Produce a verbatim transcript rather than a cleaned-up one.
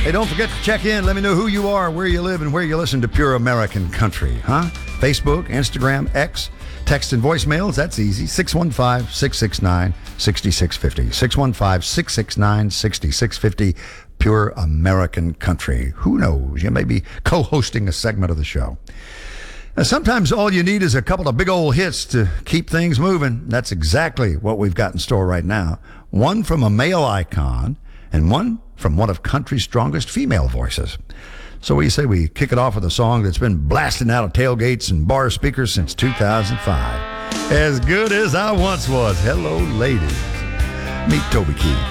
Hey, don't forget to check in. Let me know who you are, where you live, and where you listen to Pure American Country, huh? Facebook, Instagram, X, text and voicemails. That's easy. six one five, six six nine, six six five zero. six one five, six six nine, six six five zero. Pure American Country. Who knows? You may be co-hosting a segment of the show. Now, sometimes all you need is a couple of big old hits to keep things moving. That's exactly what we've got in store right now. One from a male icon and one from one of country's strongest female voices. So what do you say we kick it off with a song that's been blasting out of tailgates and bar speakers since two thousand five. As Good As I Once Was. Hello, ladies. Meet Toby Keith.